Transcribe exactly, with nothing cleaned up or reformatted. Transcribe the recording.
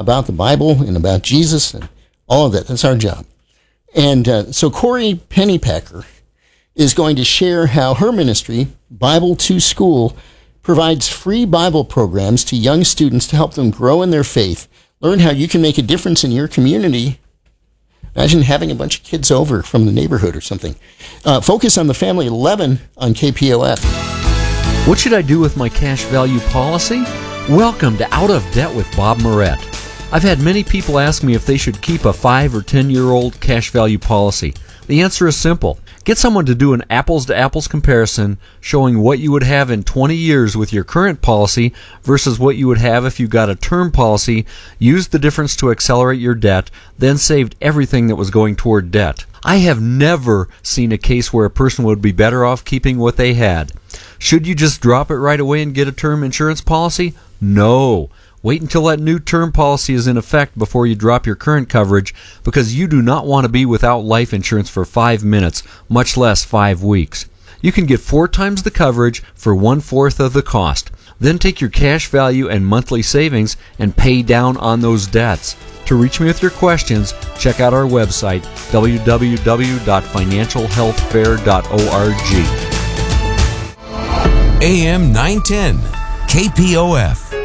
about the Bible and about Jesus and all of that. That's our job. And uh, so Corey Pennypacker is going to share how her ministry, Bible to School, provides free Bible programs to young students to help them grow in their faith. Learn how you can make a difference in your community. Imagine having a bunch of kids over from the neighborhood or something. Uh, focus on the Family, eleven on K P O F. What should I do with my cash value policy? Welcome to Out of Debt with Bob Moret. I've had many people ask me if they should keep a five or ten year old cash value policy. The answer is simple. Get someone to do an apples to apples comparison showing what you would have in twenty years with your current policy versus what you would have if you got a term policy, used the difference to accelerate your debt, then saved everything that was going toward debt. I have never seen a case where a person would be better off keeping what they had. Should you just drop it right away and get a term insurance policy? No. Wait until that new term policy is in effect before you drop your current coverage, because you do not want to be without life insurance for five minutes, much less five weeks. You can get four times the coverage for one-fourth of the cost. Then take your cash value and monthly savings and pay down on those debts. To reach me with your questions, check out our website, w w w dot financial health fair dot org. A M nine ten, K P O F.